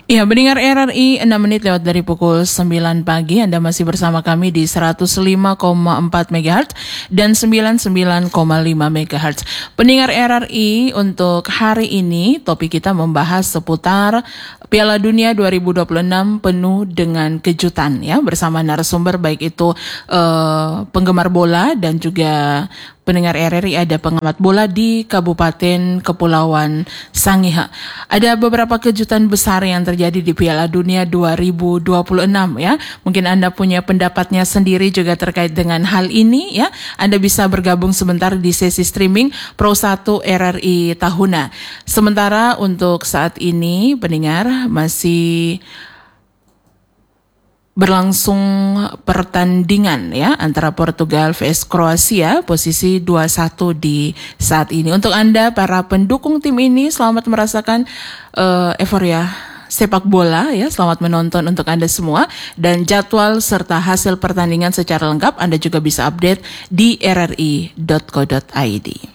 Ya, pendengar RRI 6 menit lewat dari pukul 9 pagi. Anda masih bersama kami di 105,4 MHz dan 99,5 MHz. Pendengar RRI, untuk hari ini topik kita membahas seputar Piala Dunia 2026 penuh dengan kejutan ya, bersama narasumber baik itu penggemar bola dan juga pendengar RRI, ada pengamat bola di Kabupaten Kepulauan Sangihe. Ada beberapa kejutan besar yang terjadi di Piala Dunia 2026 ya. Mungkin Anda punya pendapatnya sendiri juga terkait dengan hal ini ya. Anda bisa bergabung sebentar di sesi streaming Pro 1 RRI Tahuna. Sementara untuk saat ini pendengar masih berlangsung pertandingan ya antara Portugal vs Kroasia, posisi 2-1 di saat ini. Untuk Anda para pendukung tim ini, selamat merasakan euforia sepak bola ya. Selamat menonton untuk Anda semua, dan jadwal serta hasil pertandingan secara lengkap Anda juga bisa update di rri.co.id.